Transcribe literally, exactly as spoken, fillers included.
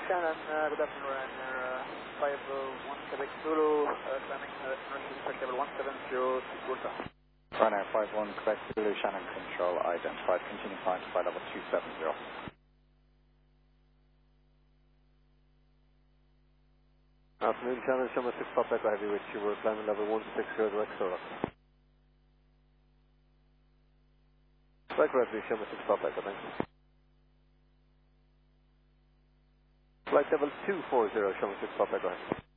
Shannon, uh, good afternoon, Ryanair, uh, five one Quebec Zulu, uh, climbing uh, commercial flight level one seven zero to Bursa. Ryanair five one Quebec Zulu, Shannon control identified, continue climb to flight level two seven zero. Afternoon, Shannon, Summer six Pop Echo Heavy with you, we're climbing level one six zero to Exora. Flight Heavy, Summer six Pop Echo, thanks. Flight level two four zero, Summer six Pop Echo Heavy.